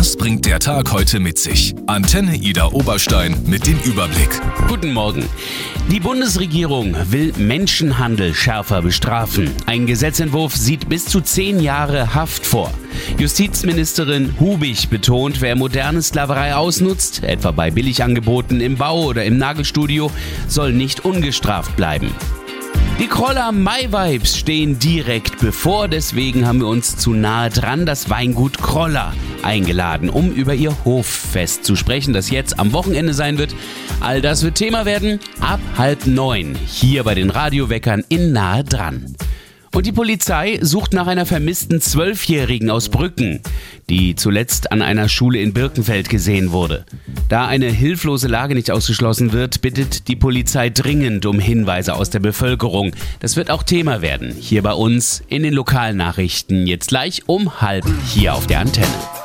Was bringt der Tag heute mit sich? Antenne Ida Oberstein mit dem Überblick. Guten Morgen. Die Bundesregierung will Menschenhandel schärfer bestrafen. Ein Gesetzentwurf sieht bis zu 10 Jahre Haft vor. Justizministerin Hubig betont, wer moderne Sklaverei ausnutzt, etwa bei Billigangeboten im Bau oder im Nagelstudio, soll nicht ungestraft bleiben. Die Kroller Mai-Vibes stehen direkt bevor, deswegen haben wir uns zu nahe dran das Weingut Kroller eingeladen, um über ihr Hoffest zu sprechen, das jetzt am Wochenende sein wird. All das wird Thema werden ab 8:30 hier bei den Radioweckern in Nahe dran. Und die Polizei sucht nach einer vermissten 12-Jährigen aus Brücken, die zuletzt an einer Schule in Birkenfeld gesehen wurde. Da eine hilflose Lage nicht ausgeschlossen wird, bittet die Polizei dringend um Hinweise aus der Bevölkerung. Das wird auch Thema werden, hier bei uns in den Lokalnachrichten, jetzt gleich um 12:30 hier auf der Antenne.